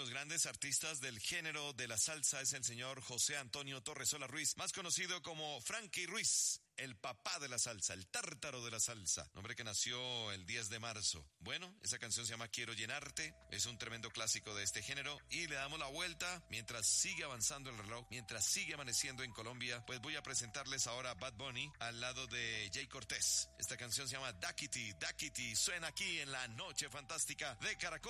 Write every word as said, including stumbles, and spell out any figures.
los grandes artistas del género de la salsa es el señor José Antonio Torresola Ruiz, más conocido como Frankie Ruiz, el papá de la salsa, el tártaro de la salsa, nombre que nació el diez de marzo. Bueno, esa canción se llama Quiero Llenarte, es un tremendo clásico de este género y le damos la vuelta mientras sigue avanzando el reloj, mientras sigue amaneciendo en Colombia. Pues voy a presentarles ahora a Bad Bunny al lado de Jay Cortés. Esta canción se llama Daquiti, Daquiti, suena aquí en la Noche Fantástica de Caracol.